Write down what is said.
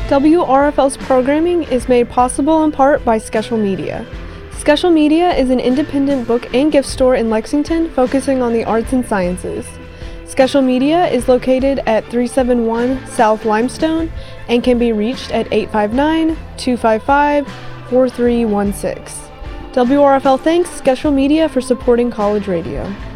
WRFL's programming is made possible in part by Skeshel Media. Skeshel Media is an independent book and gift store in Lexington focusing on the arts and sciences. Skeshel Media is located at 371 South Limestone and can be reached at 859-255-4316. WRFL thanks Skeshel Media for supporting college radio.